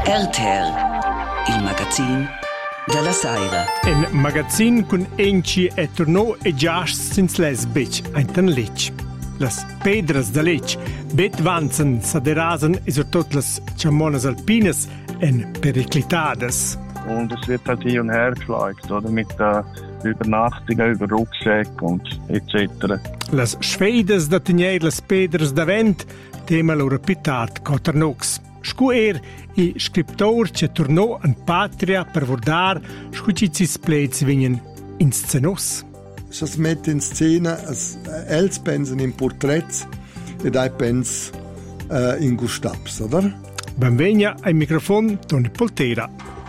RTR, il magazine della Saira. Un magazine con enci e tornò e giasts sins les bec, ein lecc. Las pedras da lecc, bet vanzen, saderasen e soprattutto las chamonas alpines en periclitadas. Und es wird halt hier und her geschleicht, oder? Mit Übernachtungen, über Rucksäcke und etc. Las schweidas da tegner las pedras da vent, tema loro pitat coternox. Scuer i scriptor che tornò in patria per vordar scucizis plets vegnan in scenos. Si mette in scena els pensen in portrets ed ai pens in gustaps, oder? Benvegna ai microfon Toni Poltera.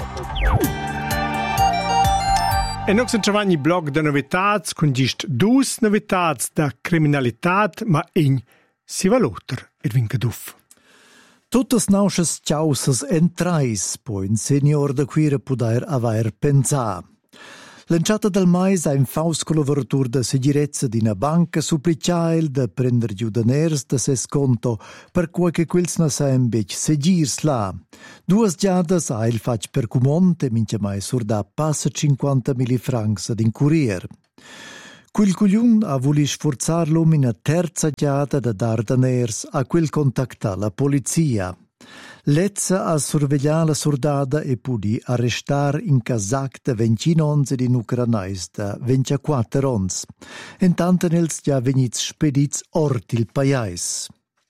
E non si trovano i blog da novitats con gist dus novitats da criminalitat, ma in si valuter ed vincaduff. Tuttas nauschas ciausas entrais, po un senior da quira pudair avair pensà. L'enciata del mais ha in faus collaboratur da segirezza d'ina banca supplicail da prender giudaners da ses conto per qualche quils na sa bec segirs là. Duas giadas ha il fac per cumonte mince mai surda passa 50.000 francs ad incurier. Quel cugliun ha voli sforzarlo in una terza giada da dardaners a quel contacta la polizia. Lezza a sorvegliare la sordada e pudi arrestar in casac da 20 onze di ucranais da 24 ons. Intanto nels già venits spedits ort il paiais.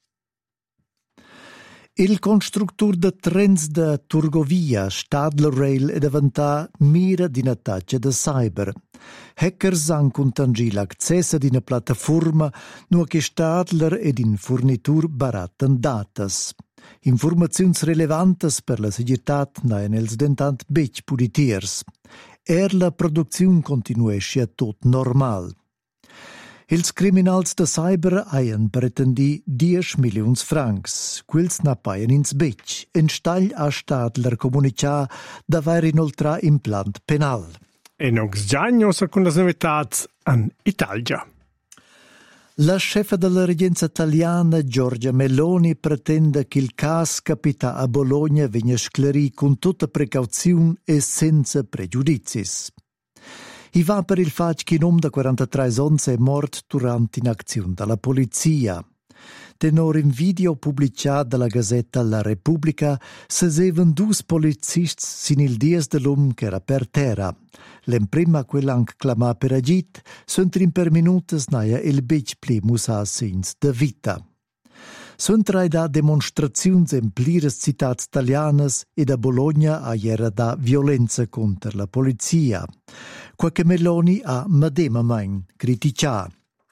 Il constructur de trens de Turgovia, Stadler Rail, è diventà mira di un'attacca da cyber. Hackers han contangì l'accesso di una piattaforma nu che Stadler ed in fornitur baratten datas. Informazioni rilevantes per la segurità nain els dentant bec puditiers. La produzione continuesce a tot normal. Ils criminals de cyber haien pretendi 10 milions francs. Quils n'appaien ins bec. En stagl a Stadler comunicà d'aver inoltrà implant penal. E nox giagnos con las novitats an Italia. La chefa della regenza italiana Giorgia Meloni pretende che il caso capita a Bologna venga sclerì con tutta precauzione e senza pregiudicis. I va per il fatto che un uomo da 43 anni è morto durante un'azione della polizia. Tenor in video pubblicato dalla Gazzetta La Repubblica si seven due polizisti sin il dies dell'uomo che era per terra. L'emprima quella anche clamà per agit, sono per minutos naia il bec plimus a sins de vita. Sono da demonstrazioni in plires citats italianas e da Bologna a iera da violenza contro la polizia. Qualche Meloni ha medema main criticà.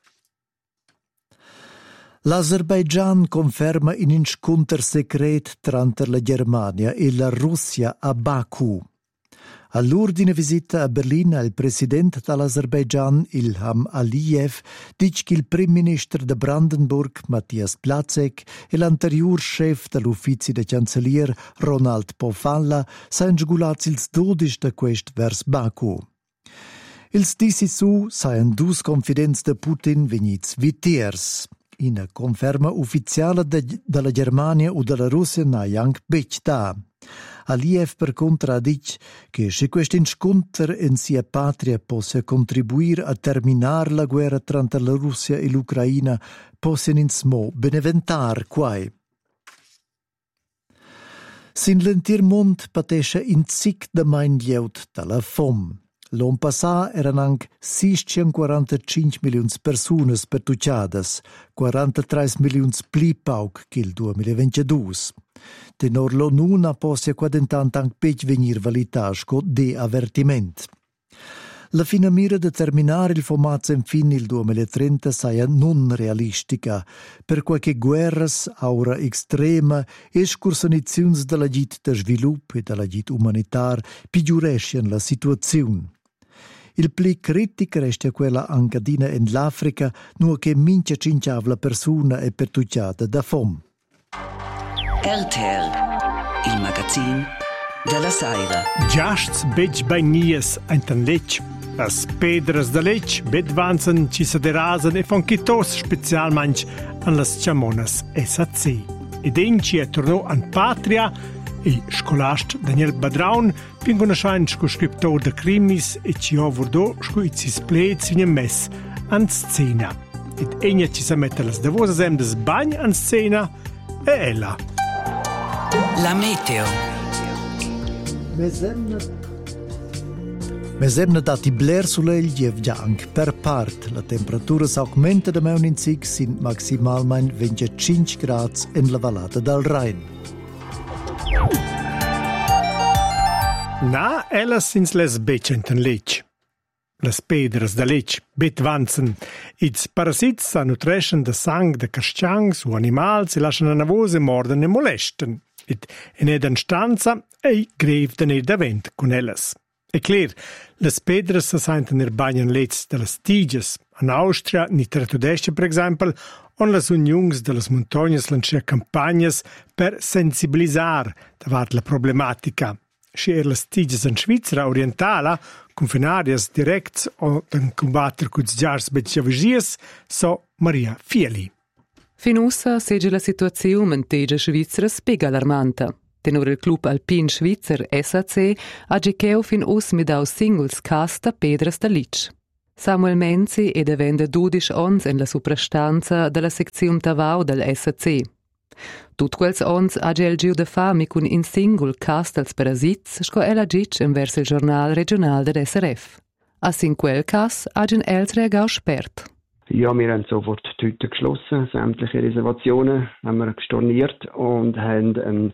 L'Azerbaigian conferma un incontro segreto tra la Germania e la Russia a Baku. All'ordine visita a Berlino il presidente dell'Azerbaigian, Ilham Aliyev, dice che il primo ministro di Brandenburg, Matthias Platzek, e l'anterior chef dell'ufficio del cancellier, Ronald Pofalla, sain sgulats ils 12 da quest vers Baku. Ils dissi su sain dus confidenz de Putin vegnits vitiers. Una conferma ufficiale della Germania o della Russia n'a anche bec da. Aliyev per contra dice che se questo incontro in sia patria possa contribuire a terminare la guerra tra la Russia e l'Ucraina, possono insmo beneventar quai. Sin l'entir mond patesce in zic de main lieut dalla fom. L'anno passato erano anche 645 milioni di persone pertucciadas, 43 milioni più pauc che il 2022. Tenor l'ONU non può quadentant anche pech venir valitasco de avvertiment. La fina mira di terminare il formato in fin il 2030 sia non realistica, per qualche guerras, aura estrema e escursionizioni della git de sviluppo e della git umanitar peggiurescian la situazione. Il pli critic resta quella angadina in l'Africa, nu che mince cinciava la persona è pertucciata da fom. RTR, il magazine della Saira. Giasts bec bainies ein lecc. Las pedras da lecc bet vanzen ci saderasen e fon chitos specialmanch an las chamonas SAC. Ed enci è tornò an patria E scolast Daniel Badraun fin conoscent sco scriptor de crimis e ci ha vordo sco izis plets in mess an scena. Et egna ci sa mette las davosas em des bagn an scena e ella. La meteo. Mesemna dati bler sull'egl diev gianc per part. La temperatura s'augmenta da meun in sig sin maximalmein 25 grads in la vallata del Rhein. Na, ellas sins les becenten lec. Las pedras da lec bet vanzen. Ils parasits sa nutreschen da sang da casciangs o animals e lascian a navose morden e molesten. Et en edan stanza ei grev da ne davent con ellas. E cler, las pedras sa sainten bagnan lec de las tiges. An Austria, ni Tratudesce, per exempel, on las unions de las montagnas lancia campagnas per sensibilisar davart la problematica. Scher las tiges in Svizzera orientala, confinarias directs o den combatter cuts giars betjavigies, so Maria Fieli. Finussa segge la situazione in tiges Svizzera spiega allarmanta. Tenor il club alpin svizzer SAC ha gecheu fin us midau singles casta pedras da Litsch. Samuel Menzi è devende 12 ons en la suprastanza della sezione Tavau del SAC. Tut quels ons ha gel giu de fami cun in singul castels parasits sco ella gic envers il giornal regional del SRF. As in quel cas ha gen els reagau spert. Ja, wir haben sofort die Tüte geschlossen, sämtliche Reservationen haben wir storniert und haben einen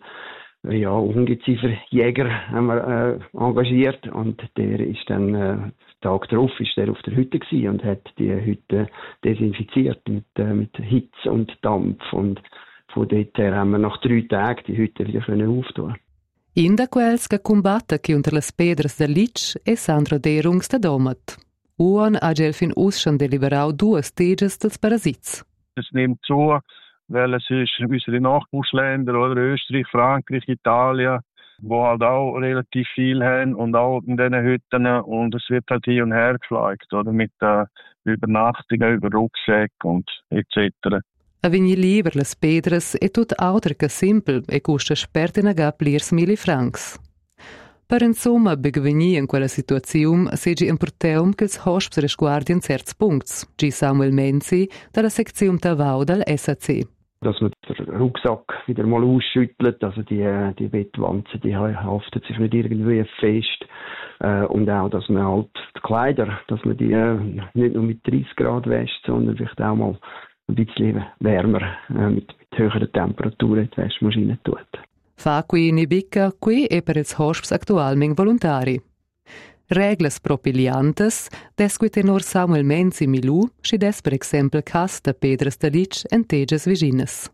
Ungezieferjäger haben wir engagiert und der ist dann Tag darauf ist der auf der Hütte gewesen und hat die Hütte desinfiziert mit Hitze und Dampf und von dort her haben wir nach 3 Tagen die Hütte wieder auftun. In da quels che combatta che unter las pedras del Litsch e Sandra Derungs da Domat. Uan ha gel fin us schon deliberau 2 Stages dels Parasits. Es nimmt zu, weil es ist unsere Nachbarländer oder Österreich, Frankreich, Italien, wo halt auch relativ viel haben und auch in diesen Hütten und es wird halt hier und her geflogen, oder mit Übernachtungen, über Rucksäck und etc. A vigni lieber las pedras è tut auter che simpel e custa spert in agap liers $1,000. Per insomma, begveni in quella situazione seggi importeum che els hosps resguardien certs punkts, gi Samuel Menzi dalla sezione Tavau del SAC. Dass man den Rucksack wieder mal ausschüttelt, also die Bettwanzen, die haftet sich nicht irgendwie fest. Und auch, dass man halt die Kleider, dass man die nicht nur mit 30 Grad wäscht, sondern vielleicht auch mal ein bisschen wärmer mit höheren Temperaturen in die Waschmaschine tut. Fa qui ni bicca, qui è per ils hosps actualment voluntari. Reglas propiliantes, desque tenor Samuel Menzi Milù, si des per exempel cas de pedras de Litsch en teges vigines.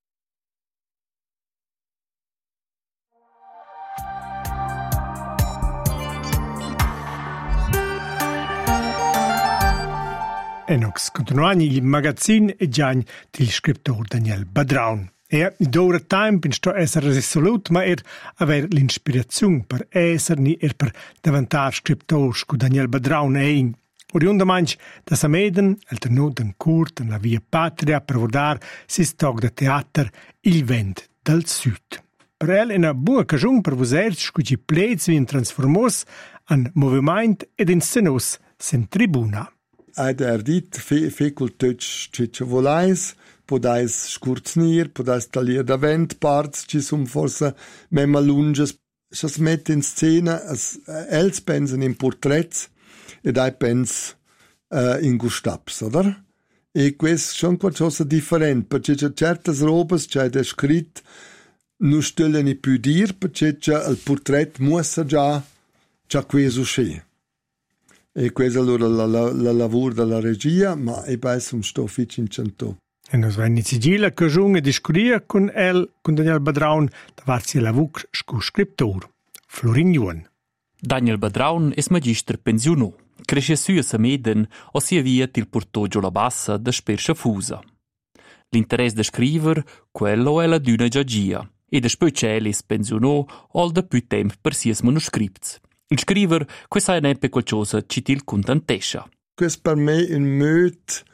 Enox continuani il magazin e giagn del scriptor Daniel Badraun. D'ora temp in sto esser resolut, ma aver l'inspirazione per esser ni per diventar scriptor sco Daniel Badraun ein. Oriunda manch da sameden, el tenut en curt en la via patria per vodar si stoc de teater Il vent del Sud. Per el una bua cagiun per vos sco gi plets vien transformos an moviment ed in senos sen tribuna. Ad dit fecul tötsch ciccia volais, podais scurznier, podais talier da vent parts, ci sum forse memma lunges. Schas met in scena, els pensen in portrets, ed ai pens in gustaps, oder? E quest schon qualcosa different, perché c'è certas robes, c'è de scrit, nu stellen i più dir, perché c'è il portret muossa già queso sce. E questa allora la lavoro della regia, ma e poi sono sto ficino. E nos venni sigilla che giunge discuria con Daniel Badraun, da varsi la vuc scriptor, Florin Juan. Daniel Badraun es magister pensiono. Cresce sua sameden o sia via til portoggio la bassa da sperscia fusa. L'interesse de scriver, quello è la d'una giagia, e da spöcelis pensiono ol da più temp per sies manuscripts. Il scriver, questa è neppe qualcosa ci til contentescia. Questo per me un möt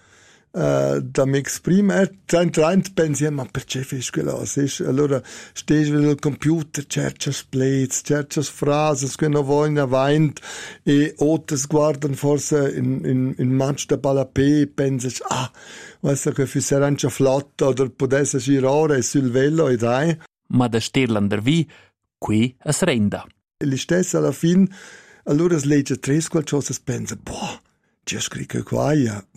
da mi esprime, trend pensi, ma perché fai quello? Allora, stai nel computer, cerchi splits, cerchi frasi, che non vogliono avanti, e altri guardano forse in match da Balapé, pensi, questo che fi saranno flotta, o potesse girare sul velo, e dai. Ma da Stirlander vi, qui es renda. E li stessi alla fine, allora legge tre qualcosa e pensa, ci scrivo qua,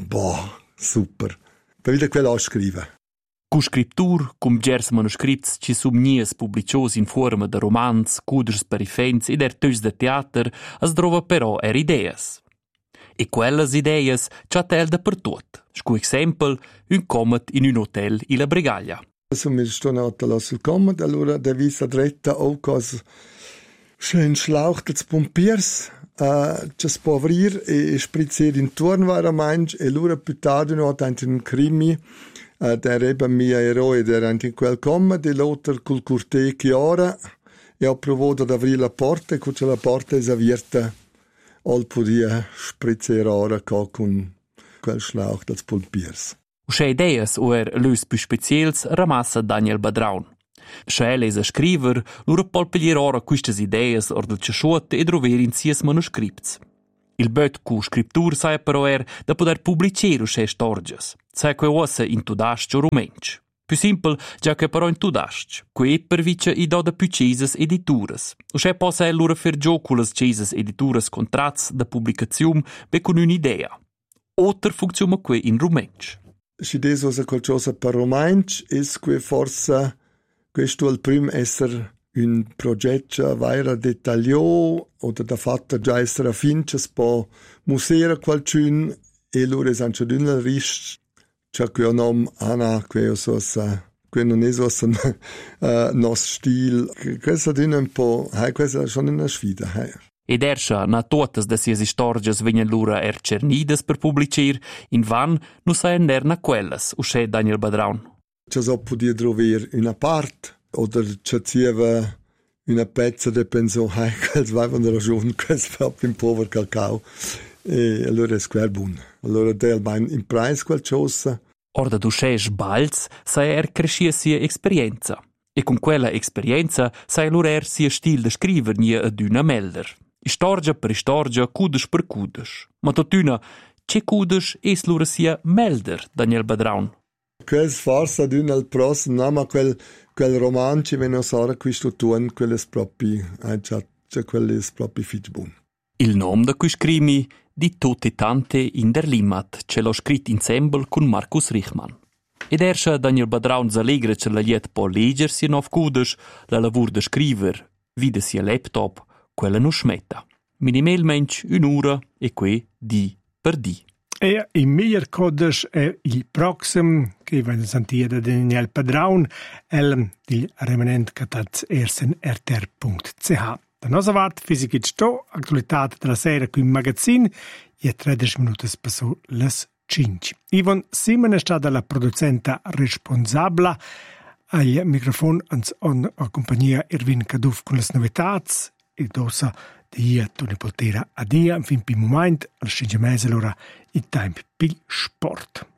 super. Per vedere quello scrive. Cu scriptur, cum gers manuscripts ci sumnies publicios in forma de romans, cuders per ifens ed ertös de teater, as drova però ideas. E quelles ideas c'ha tel da per tot. Scu exempel, un comet in un hotel in la Bregaglia. Also mir sto nata sul comet, allora da visa dretta o cos schön schlauchtets pompiers. Ci può aprire e sprizzare intorno a mangi e allora più tardi anche un crimi der eben mio eroe der anche in quel comma e l'altro col curte chiara e ho provato ad aprire la porta e quando la porta è aperta ho potuto sprizzare ora con quel schlauch dels pompiers. Usce ideas o lös più specials ramassa Daniel Badraun. Schel es a scriver, lura polpelier ora quistas ideas or del ciasciuot e drover in sies manuscripts. Il böt cu scriptur sai però da poder publicere usce storges, sai que ossa in tudasc o rumenc. Più simpel, già che però in tudasc, que per vice i do da più ceses edituras. Usce possa lura fer gioculas ceses edituras contrats da publicazium be con un'idea. Otter funziona que in rumenc. Si des osa qualcosa per rumenc es que forsa questo al prim esser un progetto vaira dettagliato o da fatto già essere finche po musera qualcun e loro es anche d'una rist c'è che nom ana que non è so nos stil questo d'una un po' questo è schon una sfida Ed erscha na totes de sies istorges vegnan lura cernides per publicir, in van nu saien na quelles, usce Daniel Badraun. Ci so podia trovare una parte oder c'era una pezza de penso quels vai von der ragione quels proprio in pover cacao e allora è quel buon allora del bain in price qualcosa Orda du sches balz sai crescia sia esperienza e con quella esperienza sai lura sia stil de scriver nie ad una melder istorgia per istorgia cudes per cudes ma totuna che cudes es lura sia melder Daniel Badraun. Quels forza d'un al prossimo, no, ma quel romanci meno sora questo tuon, quelles propri, quelles propri fitch bun. Il nome da quis crimi di Tutte Tante in der Limmat ce l'ho scritto insieme con Markus Richmann. Ed erscha Daniel Badraun s'allegra ce la liet po leger sia nov cudes, la lavur de scriver, vide sia laptop, quella non smetta. Minimalmente un'ora e que di per di. E il miglior codes è il prossimo che va a sentire da Daniel Badraun, il remanent catats ersen rtr.ch. Da nostra parte, fisica e sto, attualità della sera qui in magazzin, e 13 minuti passò le 5. Ivon Simon è stata la producente responsabile, al microfono on compagnia Erwin Kaduf con le novità, e dosa di Toni Poltera a dia, fin più momento, al 5 mese l'ora il tempo per sport.